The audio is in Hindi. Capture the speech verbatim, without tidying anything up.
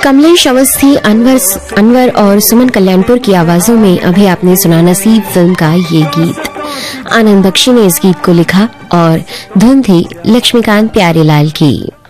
कमलेश अवस्थी, अनवर अनवर और सुमन कल्याणपुर की आवाजों में अभी आपने सुना नसीब फिल्म का ये गीत। आनंद बख्शी ने इस गीत को लिखा और धुन थी लक्ष्मीकांत प्यारेलाल की।